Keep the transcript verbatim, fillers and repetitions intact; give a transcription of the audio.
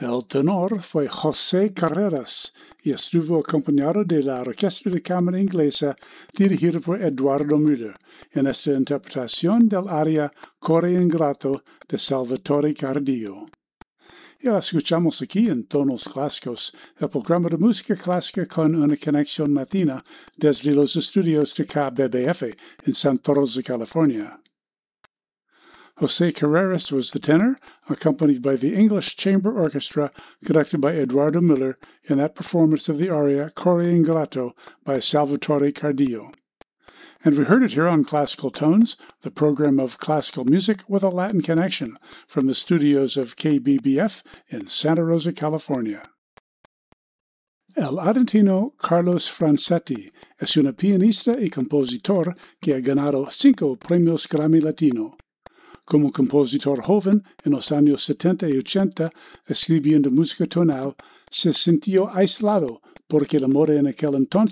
El tenor fue José Carreras y estuvo acompañado de la Orquesta de Cámara Inglesa dirigida por Eduardo Müller en esta interpretación del aria Coro Ingrato de Salvatore Cardio. Y ahora escuchamos aquí en Tonos Clásicos el programa de música clásica con una conexión latina desde los estudios de K B B F in Santa Rosa, California. José Carreras was the tenor, accompanied by the English Chamber Orchestra, conducted by Eduardo Müller in that performance of the aria Coro Ingrato by Salvatore Cardio. And we heard it here on Classical Tones, the program of classical music with a Latin connection from the studios of K B B F in Santa Rosa, California. El argentino Carlos Francetti es un pianista y compositor que ha ganado cinco premios Grammy Latino. Como compositor joven en los años setenta y ochenta, escribiendo música tonal, se sintió aislado porque la moda en aquel entonces